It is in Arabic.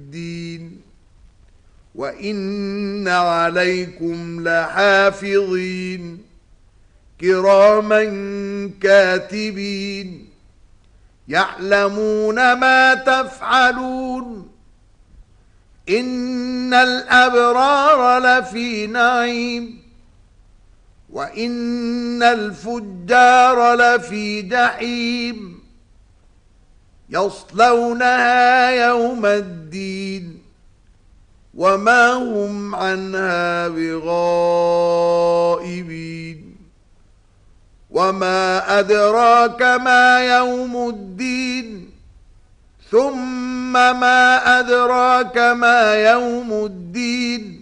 الدين وإن عليكم لحافظين كراما كاتبين يعلمون ما تفعلون إن الأبرار لفي نعيم وإن الفجار لفي جحيم يصلونها يوم الدين وما هم عنها بغائبين وما أدراك ما يوم الدين ثم ما أدراك ما يوم الدين